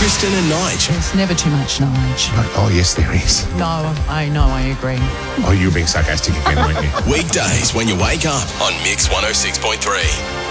Kristen and Nige. There's never too much knowledge. Oh, yes, there is. No, I agree. Oh, you're being sarcastic again, weren't you? Weekdays when you wake up on Mix 106.3.